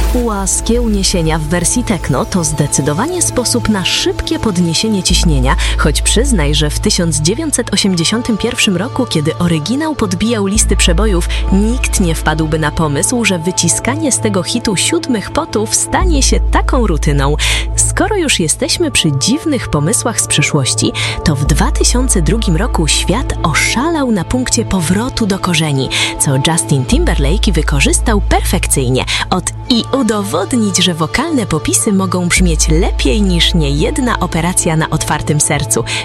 Płaskie uniesienia w wersji techno to zdecydowanie sposób na szybkie podniesienie ciśnienia, choć przyznaj, że w 1981 roku, kiedy oryginał podbijał listy przebojów, nikt nie wpadłby na pomysł, że wyciskanie z tego hitu 7 potów stanie się taką rutyną. Skoro już jesteśmy przy dziwnych pomysłach z przeszłości, to w 2002 roku świat oszalał na punkcie powrotu do korzeni, co Justin Timberlake wykorzystał perfekcyjnie. I udowodnić, że wokalne popisy mogą brzmieć lepiej niż niejedna operacja na otwartym sercu.